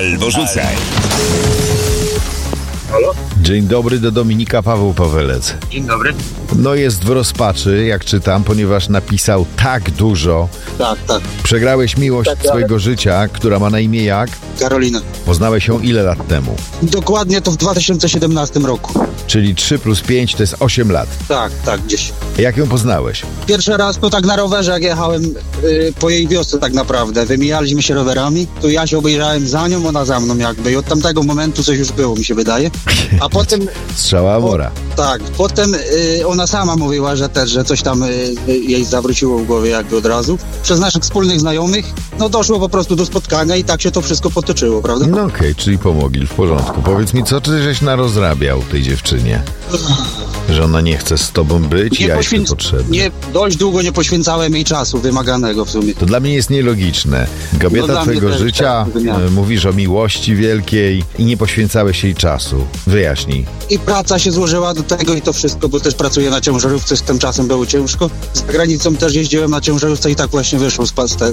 albo rzucaj. Halo? Dzień dobry, do Dominika Paweł Pawelec. Dzień dobry. No jest w rozpaczy, jak czytam, ponieważ napisał tak dużo. Tak. Przegrałeś miłość Tak. swojego życia, która ma na imię jak? Karolina. Poznałeś ją ile lat temu? Dokładnie to w 2017 roku. Czyli 3 plus 5 to jest 8 lat. Tak, gdzieś. Jak ją poznałeś? Pierwszy raz to tak na rowerze, jak jechałem po jej wiosce tak naprawdę. Wymijaliśmy się rowerami, to ja się obejrzałem za nią, ona za mną jakby. I od tamtego momentu coś już było, mi się wydaje. A potem... Strzała Amora. Tak, potem ona sama mówiła, że coś tam jej zawróciło w głowie jakby od razu. Przez naszych wspólnych znajomych, no doszło po prostu do spotkania i tak się to wszystko potoczyło, prawda? No okej, czyli pomogli, w porządku. Powiedz mi, co ty żeś narozrabiał tej dziewczynie? Że ona nie chce z tobą być i ja jestem potrzebny. Dość długo nie poświęcałem jej czasu wymaganego w sumie. To dla mnie jest nielogiczne. Kobieta No, twojego życia, mówisz o miłości wielkiej i nie poświęcałeś jej czasu. Wyjaśnij. I praca się złożyła do tego i to wszystko, bo też pracuję na ciężarówce, z tym czasem było ciężko. Za granicą też jeździłem na ciężarówce i tak właśnie wyszło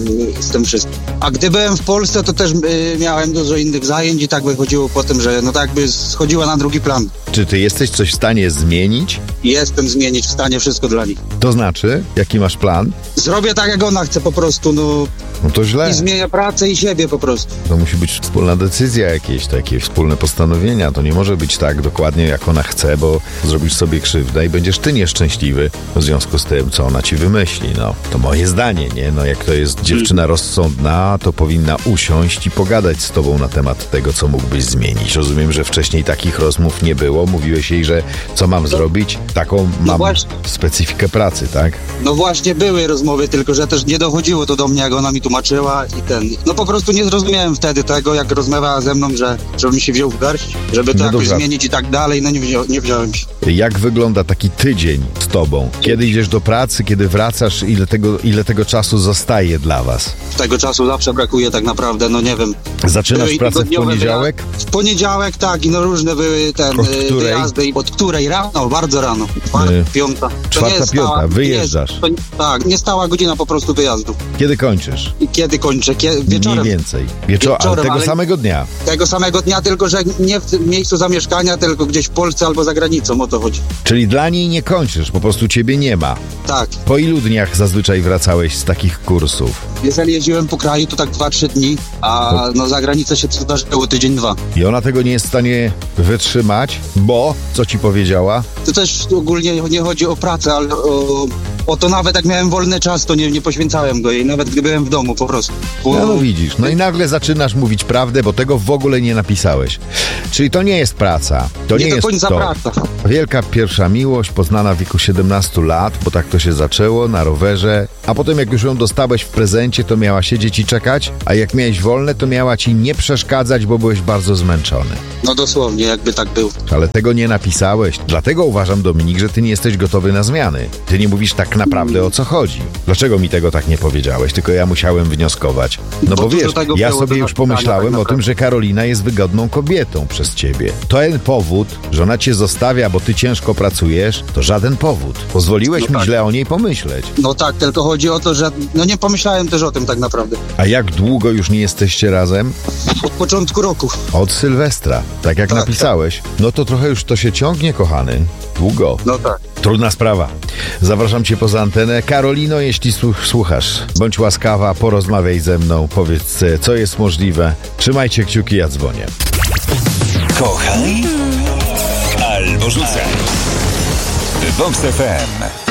z tym wszystkim. A gdy byłem w Polsce, to też miałem dużo innych zajęć i tak wychodziło po tym, że no tak by schodziła na drugi plan. Czy ty jesteś coś w stanie zmienić? Jestem zmienić w stanie wszystko dla nich. To znaczy, jaki masz plan? Zrobię tak, jak ona chce po prostu, No to źle. I zmienię pracę i siebie po prostu. To musi być wspólna decyzja jakieś, takie wspólne postanowienia. To nie może być tak dokładnie, jak ona chce, bo zrobisz sobie krzywdę i będziesz ty nieszczęśliwy w związku z tym, co ona ci wymyśli. No, to moje zdanie, nie? No, jak to jest dziewczyna rozsądna, to powinna usiąść i pogadać z tobą na temat tego, co mógłbyś zmienić. Rozumiem, że wcześniej takich rozmów nie było. Mówiłeś jej, że co mam zrobić? Taką mam specyfikę pracy, tak? No właśnie były rozmowy, tylko że też nie dochodziło to do mnie, jak ona mi tłumaczyła i no po prostu nie zrozumiałem wtedy tego, jak rozmawiała ze mną, żebym się wziął w garść, żeby to jakoś zmienić i tak dalej, no nie wziąłem się. Jak wygląda taki tydzień z tobą? Kiedy idziesz do pracy, kiedy wracasz, ile tego czasu zostaje dla was? Tego czasu zawsze brakuje tak naprawdę, no nie wiem. Zaczynasz pracę w poniedziałek? W poniedziałek, tak, i no różne były wyjazdy. Od której? Rano, bardzo rano. Piąta. Czwarta, piąta, wyjeżdżasz. Tak, nie stała godzina po prostu wyjazdu. Kiedy kończysz? I kiedy kończę? Wieczorem. Mniej więcej. Wieczorem, ale samego dnia. Tego samego dnia, tylko że nie w miejscu zamieszkania, tylko gdzieś w Polsce albo za granicą, o to chodzi. Czyli dla niej nie kończysz, po prostu ciebie nie ma. Tak. Po ilu dniach zazwyczaj wracałeś z takich kursów? Jeżeli jeździłem po kraju, to tak 2-3 dni, a no za granicę się zdarzyło tydzień, 2. I ona tego nie jest w stanie wytrzymać, bo co ci powiedziała? To też ogólnie nie chodzi o pracę, ale o to nawet jak miałem wolny czas, to nie poświęcałem go jej, nawet gdy byłem w domu po prostu. No widzisz, no i nagle zaczynasz mówić prawdę, bo tego w ogóle nie napisałeś. Czyli to nie jest praca. To nie jest końca praca. Wielka pierwsza miłość, poznana w wieku 17 lat, bo tak to się zaczęło, na rowerze, a potem jak już ją dostałeś w prezencie, to miała siedzieć i czekać, a jak miałeś wolne, to miała ci nie przeszkadzać, bo byłeś bardzo zmęczony. No dosłownie, jakby tak było. Ale tego nie napisałeś. Dlatego uważam, Dominik, że ty nie jesteś gotowy na zmiany. Ty nie mówisz tak naprawdę, o co chodzi. Dlaczego mi tego tak nie powiedziałeś? Tylko ja musiałem wnioskować. No bo wiesz, ja sobie już pomyślałem o tym, że Karolina jest wygodną kobietą przez ciebie. Ten powód, że ona cię zostawia, bo ty ciężko pracujesz, to żaden powód. Pozwoliłeś mi źle o niej pomyśleć. No tak, tylko chodzi o to, że no nie pomyślałem też o tym tak naprawdę. A jak długo już nie jesteście razem? Od początku roku. Od Sylwestra, tak jak napisałeś. No to trochę już to się ciągnie, kochany. Długo. No tak. Trudna sprawa. Zapraszam cię poza antenę. Karolino, jeśli słuchasz, bądź łaskawa, porozmawiaj ze mną, powiedz, co jest możliwe. Trzymajcie kciuki, ja dzwonię. Kochaj albo rzucaj. Vox FM.